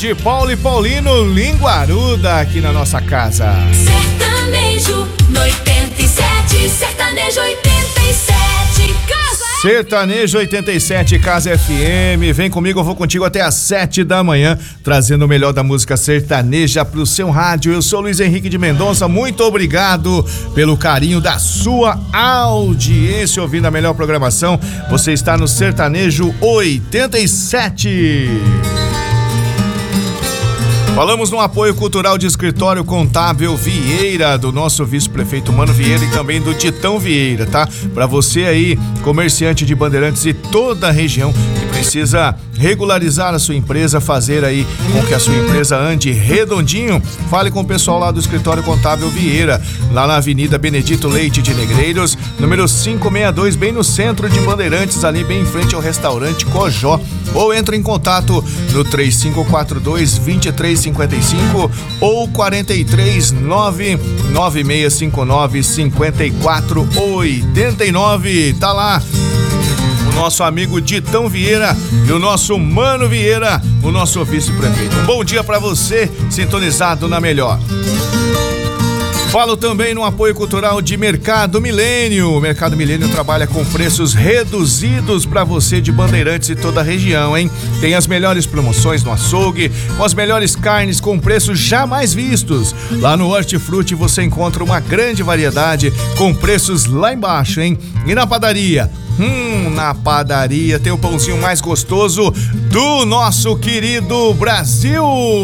de Paulo e Paulino, Linguaruda, aqui na nossa casa. Sertanejo no 87, Sertanejo 87, Casa. Sertanejo 87, Casa FM. Vem comigo, eu vou contigo até às 7 da manhã, trazendo o melhor da música sertaneja pro seu rádio. Eu sou Luiz Henrique de Mendonça, muito obrigado pelo carinho da sua audiência, ouvindo a melhor programação. Você está no Sertanejo 87. Falamos no apoio cultural de Escritório Contábil Vieira, do nosso vice-prefeito Mano Vieira e também do Titão Vieira, tá? Para você aí, comerciante de Bandeirantes e toda a região que precisa regularizar a sua empresa, fazer aí com que a sua empresa ande redondinho, fale com o pessoal lá do Escritório Contábil Vieira, lá na Avenida Benedito Leite de Negreiros, número 562, bem no centro de Bandeirantes, ali bem em frente ao restaurante Cojó. Ou entre em contato no 3542-2355 ou 439-9659-5489. Tá lá o nosso amigo Ditão Vieira e o nosso Mano Vieira, o nosso vice-prefeito. Um bom dia pra você, sintonizado na melhor. Falo também no apoio cultural de Mercado Milênio. O Mercado Milênio trabalha com preços reduzidos para você de Bandeirantes e toda a região, hein? Tem as melhores promoções no açougue, com as melhores carnes com preços jamais vistos. Lá no Hortifruti você encontra uma grande variedade com preços lá embaixo, hein? E na padaria? Na padaria tem o pãozinho mais gostoso do nosso querido Brasil!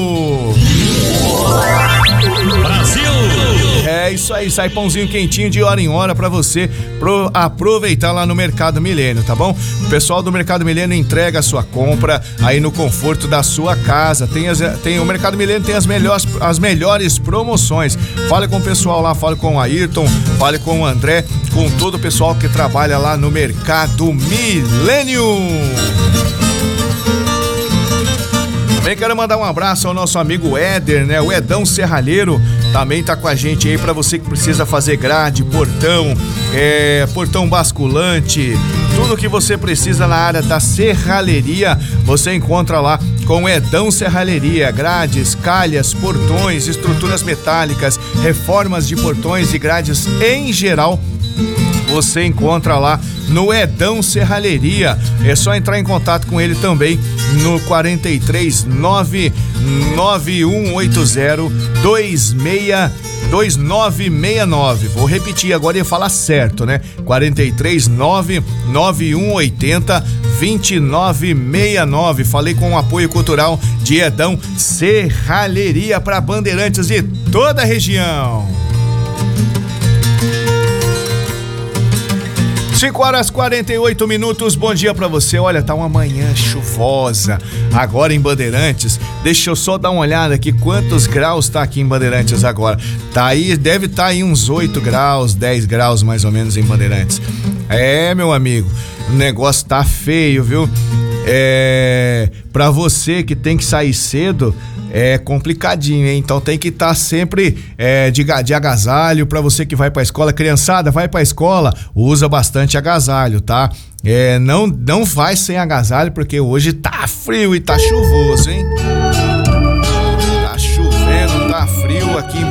Brasil! É isso aí, sai pãozinho quentinho de hora em hora pra você aproveitar lá no Mercado Milênio, tá bom? O pessoal do Mercado Milênio entrega a sua compra aí no conforto da sua casa. O Mercado Milênio tem as melhores promoções. Fale com o pessoal lá, fale com o Ayrton, fale com o André, com todo o pessoal que trabalha lá no Mercado Milênio. Também quero mandar um abraço ao nosso amigo Éder, né? O Edão Serralheiro também tá com a gente aí para você que precisa fazer grade, portão, portão basculante, tudo que você precisa na área da serralheria, você encontra lá com o Edão Serralheria, grades, calhas, portões, estruturas metálicas, reformas de portões e grades em geral. Você encontra lá no Edão Serralheria. É só entrar em contato com ele também no 439-9180-2969. Vou repetir agora e falar certo, né? 439-9180-2969. Falei com o apoio cultural de Edão Serralheria para Bandeirantes e toda a região. 5h48, bom dia pra você. Olha, tá uma manhã chuvosa agora em Bandeirantes. Deixa eu só dar uma olhada aqui quantos graus tá aqui em Bandeirantes agora. Tá aí, deve estar aí uns 8 graus, 10 graus mais ou menos em Bandeirantes. É, meu amigo, o negócio tá feio, viu? Pra você que tem que sair cedo, é complicadinho, hein? Então tem que estar sempre de agasalho. Pra você que vai pra escola, criançada, vai pra escola, usa bastante agasalho, tá? Não vai sem agasalho, porque hoje tá frio e tá chuvoso, hein? Tá chovendo, tá frio aqui em